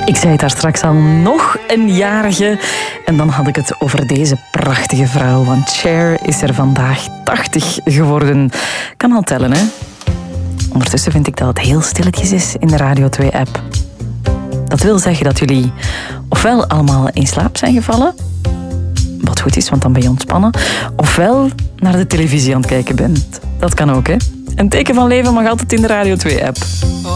Ik zei het daar straks al, nog een jarige. En dan had ik het over deze prachtige vrouw. Want Cher is er vandaag 80 geworden. Kan al tellen, hè? Ondertussen vind ik dat het heel stilletjes is in de Radio 2-app. Dat wil zeggen dat jullie ofwel allemaal in slaap zijn gevallen, wat goed is, want dan ben je ontspannen, ofwel naar de televisie aan het kijken bent. Dat kan ook, hè? Een teken van leven mag altijd in de Radio 2-app.